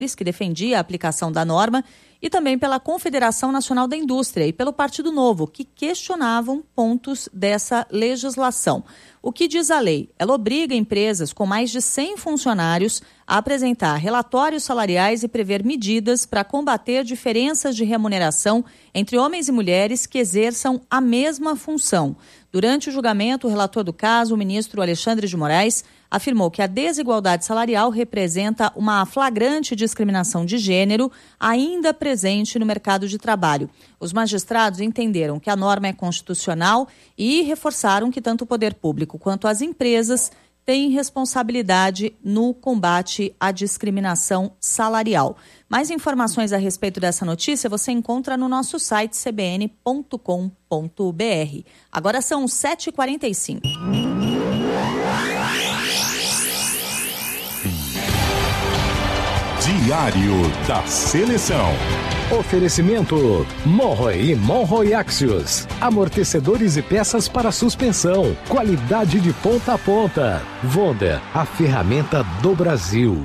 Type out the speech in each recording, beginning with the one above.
que defendia a aplicação da norma, e também pela Confederação Nacional da Indústria e pelo Partido Novo, que questionavam pontos dessa legislação. O que diz a lei? Ela obriga empresas com mais de 100 funcionários a apresentar relatórios salariais e prever medidas para combater diferenças de remuneração entre homens e mulheres que exerçam a mesma função. Durante o julgamento, o relator do caso, o ministro Alexandre de Moraes, afirmou que a desigualdade salarial representa uma flagrante discriminação de gênero ainda presente no mercado de trabalho. Os magistrados entenderam que a norma é constitucional e reforçaram que tanto o poder público quanto as empresas têm responsabilidade no combate à discriminação salarial. Mais informações a respeito dessa notícia você encontra no nosso site cbn.com.br. Agora são 7h45. Diário da Seleção. Oferecimento Monroe e Monroe Axios. Amortecedores e peças para suspensão. Qualidade de ponta a ponta. Wonder, a ferramenta do Brasil.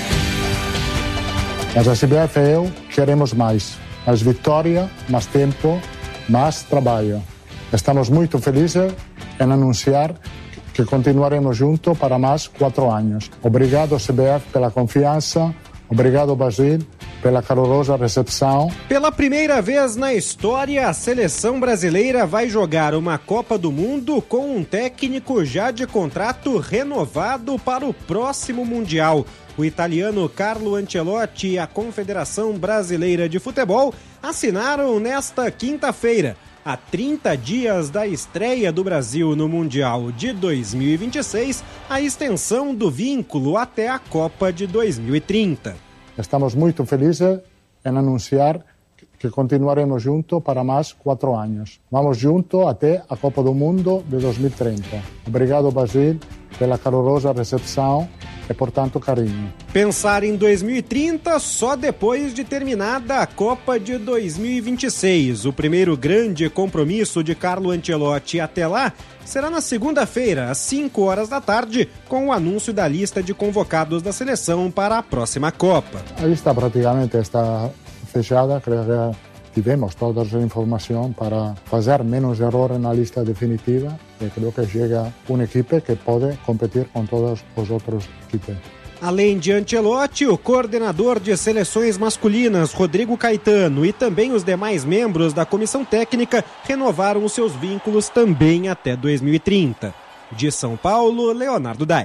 Mas a CBF e eu queremos mais. Mais vitória, mais tempo, mais trabalho. Estamos muito felizes em anunciar que continuaremos juntos para mais 4 anos. Obrigado, CBF, pela confiança. Obrigado, Brasil, pela calorosa recepção. Pela primeira vez na história, a seleção brasileira vai jogar uma Copa do Mundo com um técnico já de contrato renovado para o próximo Mundial. O italiano Carlo Ancelotti e a Confederação Brasileira de Futebol assinaram nesta quinta-feira, a 30 dias da estreia do Brasil no Mundial de 2026, a extensão do vínculo até a Copa de 2030. Estamos muito felizes em anunciar que continuaremos juntos para mais 4 anos. Vamos juntos até a Copa do Mundo de 2030. Obrigado, Brasil, pela calorosa recepção e por tanto carinho. Pensar em 2030 só depois de terminada a Copa de 2026. O primeiro grande compromisso de Carlo Ancelotti até lá será na segunda-feira, às 5 horas da tarde, com o anúncio da lista de convocados da seleção para a próxima Copa. A lista praticamente está fechada, creio que tivemos toda a informação para fazer menos erros na lista definitiva e creio que chega uma equipe que pode competir com todas as outras equipes. Além de Ancelotti, o coordenador de seleções masculinas, Rodrigo Caetano, e também os demais membros da comissão técnica renovaram os seus vínculos também até 2030. De São Paulo, Leonardo Dai.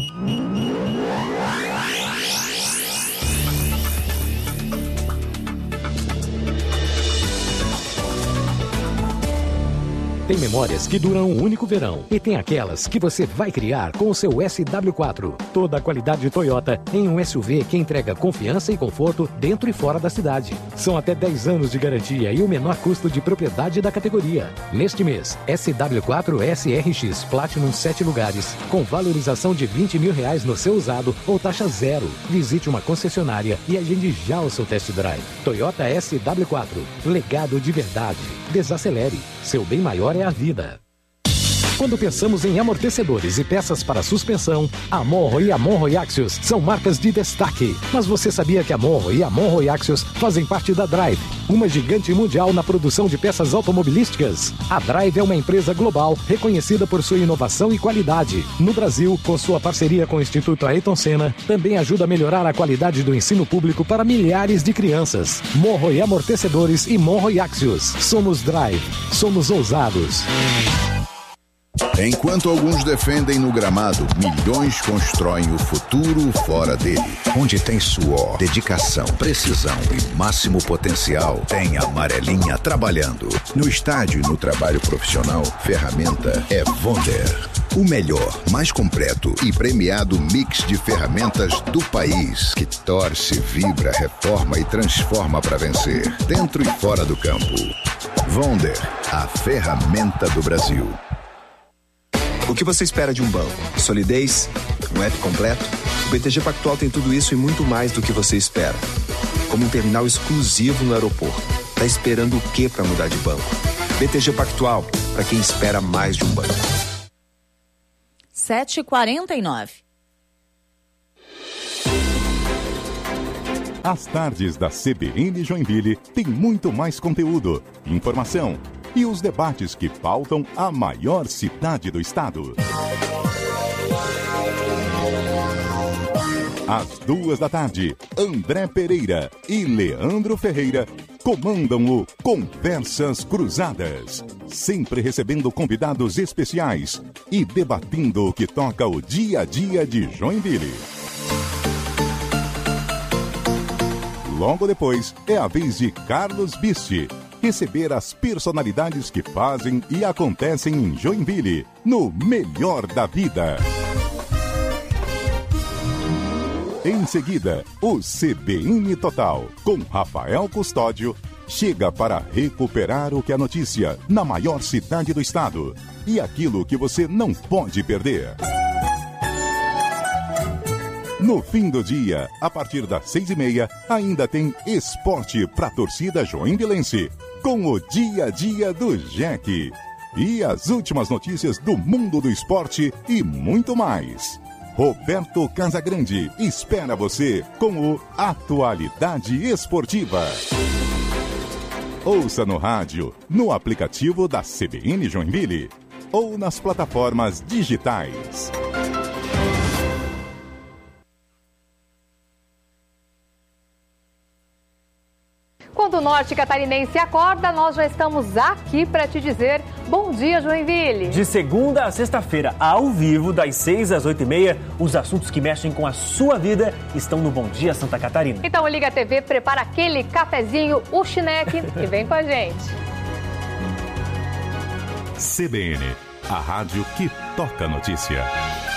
Tem memórias que duram um único verão e tem aquelas que você vai criar com o seu SW4. Toda a qualidade Toyota em um SUV que entrega confiança e conforto dentro e fora da cidade. São até 10 anos de garantia e o menor custo de propriedade da categoria. Neste mês, SW4 SRX Platinum 7 lugares, com valorização de R$20 mil no seu usado ou taxa zero. Visite uma concessionária e agende já o seu test drive. Toyota SW4, legado de verdade. Desacelere, seu bem maior é a vida. Quando pensamos em amortecedores e peças para suspensão, a Monroe e a Monroe Axios são marcas de destaque. Mas você sabia que a Monroe e a Monroe Axios fazem parte da Drive, uma gigante mundial na produção de peças automobilísticas? A Drive é uma empresa global reconhecida por sua inovação e qualidade. No Brasil, com sua parceria com o Instituto Ayrton Senna, também ajuda a melhorar a qualidade do ensino público para milhares de crianças. Monroe Amortecedores e Monroe Axios. Somos Drive. Somos ousados. Enquanto alguns defendem no gramado, milhões constroem o futuro fora dele. Onde tem suor, dedicação, precisão e máximo potencial, tem a Amarelinha trabalhando. No estádio e no trabalho profissional, ferramenta é Wonder. O melhor, mais completo e premiado mix de ferramentas do país, que torce, vibra, reforma e transforma para vencer, dentro e fora do campo. Wonder, a ferramenta do Brasil. O que você espera de um banco? Solidez? Um app completo? O BTG Pactual tem tudo isso e muito mais do que você espera. Como um terminal exclusivo no aeroporto. Tá esperando o quê para mudar de banco? BTG Pactual, para quem espera mais de um banco. 7h49. As tardes da CBN Joinville têm muito mais conteúdo, informação e os debates que pautam a maior cidade do estado. Às 14h, André Pereira e Leandro Ferreira comandam o Conversas Cruzadas, sempre recebendo convidados especiais e debatendo o que toca o dia a dia de Joinville. Logo depois, é a vez de Carlos Bisti receber as personalidades que fazem e acontecem em Joinville, no Melhor da Vida. Em seguida, o CBN Total, com Rafael Custódio, chega para recuperar o que é notícia na maior cidade do estado e aquilo que você não pode perder. No fim do dia, a partir das 6h30, ainda tem esporte para a torcida joinvilense, com o Dia a Dia do Jack. E as últimas notícias do mundo do esporte e muito mais. Roberto Casagrande espera você com o Atualidade Esportiva. Ouça no rádio, no aplicativo da CBN Joinville ou nas plataformas digitais. Quando o norte catarinense acorda, nós já estamos aqui para te dizer bom dia, Joinville. De segunda a sexta-feira, ao vivo, das 6 às 8h30, os assuntos que mexem com a sua vida estão no Bom Dia Santa Catarina. Então liga a TV, prepara aquele cafezinho, o chineque e vem com a gente. CBN, a rádio que toca notícia.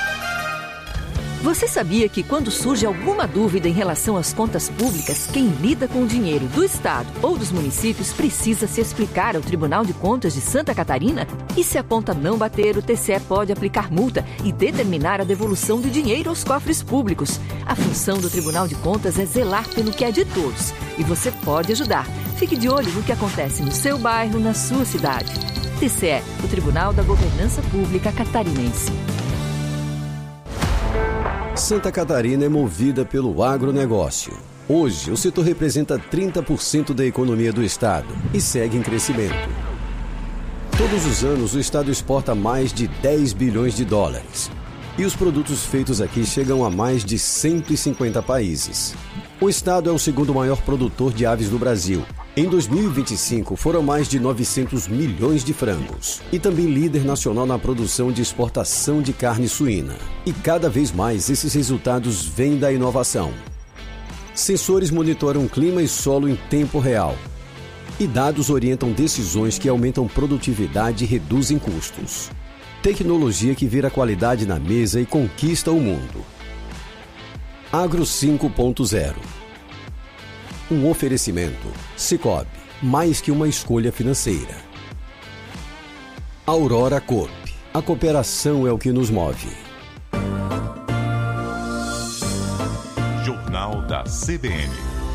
Você sabia que quando surge alguma dúvida em relação às contas públicas, quem lida com o dinheiro do Estado ou dos municípios precisa se explicar ao Tribunal de Contas de Santa Catarina? E se a conta não bater, o TCE pode aplicar multa e determinar a devolução do dinheiro aos cofres públicos. A função do Tribunal de Contas é zelar pelo que é de todos. E você pode ajudar. Fique de olho no que acontece no seu bairro, na sua cidade. TCE, o Tribunal da Governança Pública Catarinense. Santa Catarina é movida pelo agronegócio. Hoje, o setor representa 30% da economia do estado e segue em crescimento. Todos os anos, o estado exporta mais de 10 bilhões de dólares. E os produtos feitos aqui chegam a mais de 150 países. O estado é o segundo maior produtor de aves do Brasil. Em 2025, foram mais de 900 milhões de frangos. E também líder nacional na produção de exportação de carne suína. E cada vez mais esses resultados vêm da inovação. Sensores monitoram clima e solo em tempo real. E dados orientam decisões que aumentam produtividade e reduzem custos. Tecnologia que vira qualidade na mesa e conquista o mundo. Agro 5.0. Um oferecimento. Sicoob, mais que uma escolha financeira. Aurora Coop. A cooperação é o que nos move. Jornal da CBN.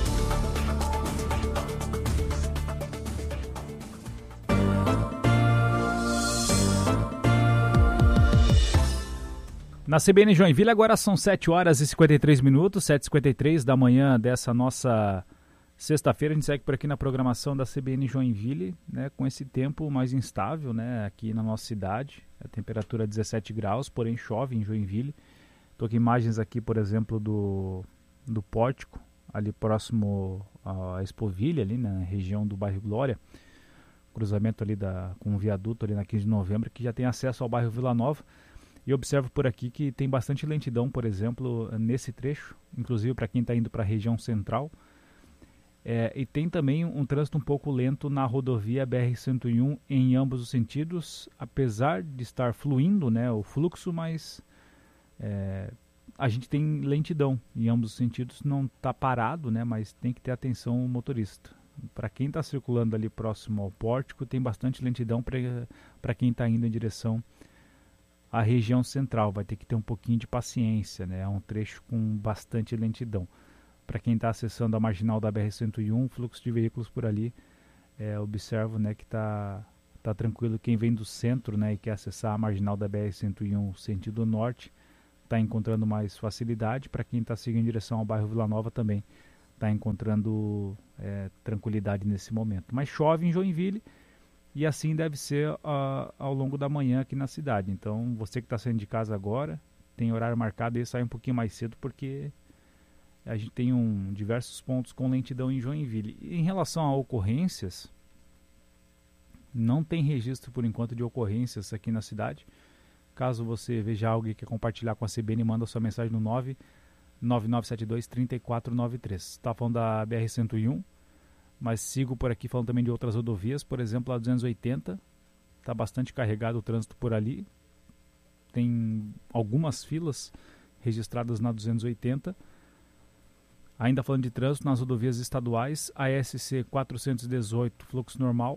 Na CBN Joinville agora são 7h53, 7h53 da manhã dessa nossa sexta-feira. A gente segue por aqui na programação da CBN Joinville, né, com esse tempo mais instável, né, aqui na nossa cidade. A temperatura é 17 graus, porém chove em Joinville. Estou com imagens aqui, por exemplo, do pórtico, ali próximo à Expovilha, ali na região do bairro Glória. Cruzamento ali com um viaduto ali na 15 de novembro, que já tem acesso ao bairro Vila Nova. E observo por aqui que tem bastante lentidão, por exemplo, nesse trecho, inclusive para quem está indo para a região central. E tem também um trânsito um pouco lento na rodovia BR-101 em ambos os sentidos, apesar de estar fluindo, né, o fluxo, mas a gente tem lentidão em ambos os sentidos, não está parado, né, mas tem que ter atenção o motorista. Para quem está circulando ali próximo ao pórtico, tem bastante lentidão para quem está indo em direção à região central, vai ter que ter um pouquinho de paciência, né? É um trecho com bastante lentidão. Para quem está acessando a marginal da BR-101, fluxo de veículos por ali, observo, né, que está tranquilo. Quem vem do centro, né, e quer acessar a marginal da BR-101 sentido norte, está encontrando mais facilidade. Para quem está seguindo em direção ao bairro Vila Nova também, está encontrando tranquilidade nesse momento. Mas chove em Joinville e assim deve ser ao longo da manhã aqui na cidade. Então, você que está saindo de casa agora, tem horário marcado e sai um pouquinho mais cedo, porque a gente tem diversos pontos com lentidão em Joinville. E em relação a ocorrências, não tem registro por enquanto de ocorrências aqui na cidade. Caso você veja algo e quer compartilhar com a CBN, manda sua mensagem no 99972-3493. Está falando da BR-101, mas sigo por aqui falando também de outras rodovias. Por exemplo, a 280, está bastante carregado o trânsito por ali. Tem algumas filas registradas na 280. Ainda falando de trânsito, nas rodovias estaduais, a SC 418, fluxo normal.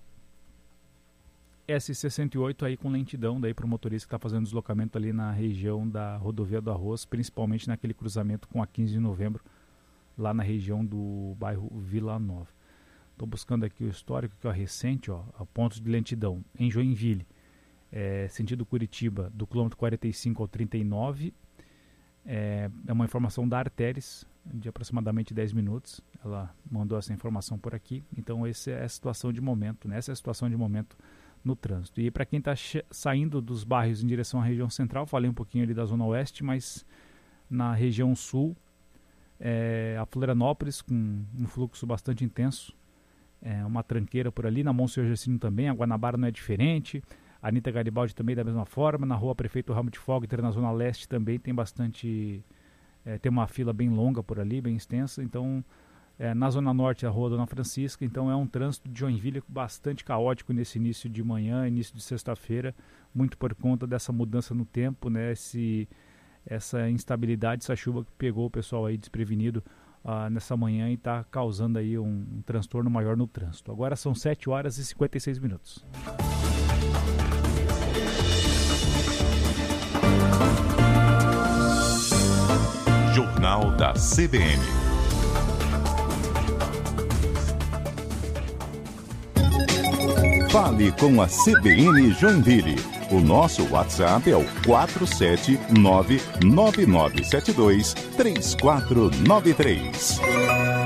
SC108 aí com lentidão daí para o motorista que está fazendo deslocamento ali na região da Rodovia do Arroz, principalmente naquele cruzamento com a 15 de novembro, lá na região do bairro Vila Nova. Estou buscando aqui o histórico, que é recente, pontos de lentidão. Em Joinville, sentido Curitiba, do quilômetro 45 ao 39, é uma informação da Arteres, de aproximadamente 10 minutos. Ela mandou essa informação por aqui. Então essa é a situação de momento, né? Essa é a situação de momento no trânsito. E para quem está saindo dos bairros em direção à região central, falei um pouquinho ali da Zona Oeste, mas na região sul, a Florianópolis com um fluxo bastante intenso, uma tranqueira por ali, na Monsenhor Gercino também, a Guanabara não é diferente, a Anitta Garibaldi também da mesma forma, na rua Prefeito Ramo de Fogter, na Zona Leste também tem bastante, tem uma fila bem longa por ali, bem extensa. Então na Zona Norte, a Rua Dona Francisca. Então é um trânsito de Joinville bastante caótico nesse início de manhã, início de sexta-feira, muito por conta dessa mudança no tempo, né? Essa instabilidade, essa chuva que pegou o pessoal aí desprevenido nessa manhã e está causando aí um transtorno maior no trânsito. Agora são 7 horas e 56 minutos. Jornal da CBN. Fale com a CBN Joinville. O nosso WhatsApp é o 479-9972-3493.